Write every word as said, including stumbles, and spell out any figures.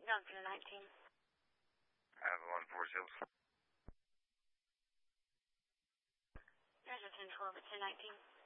Johnson nineteen. Avalon four sales. There's a ten twelve at ten nineteen.